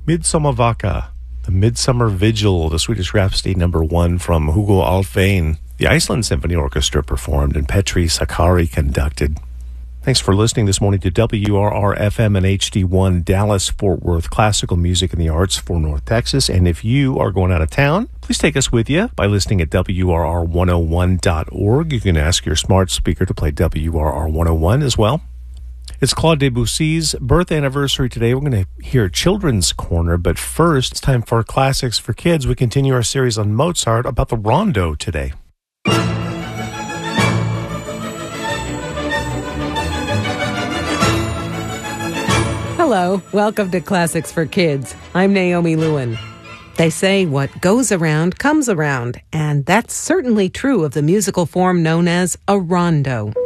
Midsommarvaka, the Midsummer Vigil, the Swedish Rhapsody #1 from Hugo Alfvén. The Iceland Symphony Orchestra performed and Petri Sakari conducted. Thanks for listening this morning to WRR-FM and HD1 Dallas-Fort Worth, classical music and the arts for North Texas. And if you are going out of town, please take us with you by listening at WRR101.org. You can ask your smart speaker to play WRR 101 as well. It's Claude Debussy's birth anniversary today. We're going to hear Children's Corner, but first, it's time for Classics for Kids. We continue our series on Mozart about the rondo today. Hello, welcome to Classics for Kids. I'm Naomi Lewin. They say what goes around comes around, and that's certainly true of the musical form known as a rondo.